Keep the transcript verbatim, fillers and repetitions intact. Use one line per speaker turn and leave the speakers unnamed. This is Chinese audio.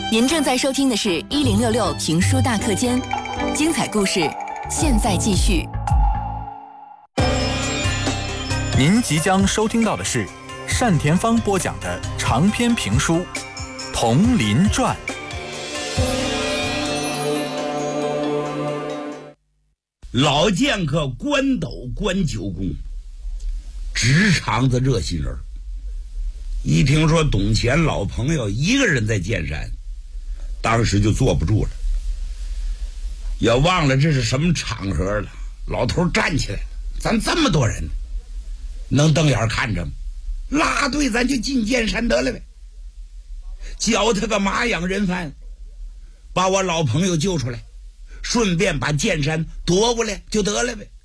您正在收听的是一零六六评书大课间，精彩故事现在继续。
您即将收听到的是单田芳播讲的长篇评书《铜林传》。
老剑客关斗关九公，直肠子热心人。一听说董乾老朋友一个人在剑山，当时就坐不住了，也忘了这是什么场合了。老头站起来了，咱这么多人，能瞪眼看着吗？拉队咱就进剑山得了呗，教他个马养人帆，把我老朋友救出来，顺便把剑山夺过来就得了呗。